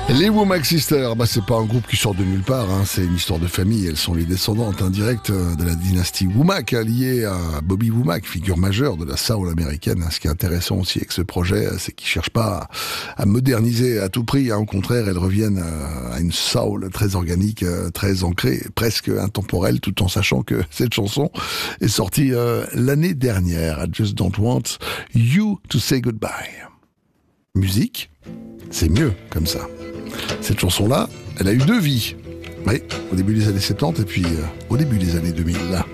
Les Womack Sisters, c'est pas un groupe qui sort de nulle part, c'est une histoire de famille. Elles sont les descendantes indirectes de la dynastie Womack, liée à Bobby Womack, figure majeure de la soul américaine. Ce qui est intéressant aussi avec ce projet, c'est qu'ils cherchent pas à moderniser à tout prix. Au contraire, elles reviennent à une soul très organique, très ancrée, presque intemporelle, tout en sachant que cette chanson est sortie l'année dernière. I just don't want you to say goodbye. Musique, c'est mieux comme ça. Cette chanson-là, elle a eu deux vies. Oui, au début des années 70 et puis au début des années 2000.